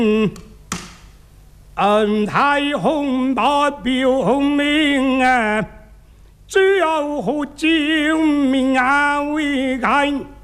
太红代表红命啊，只有好照明啊为眼。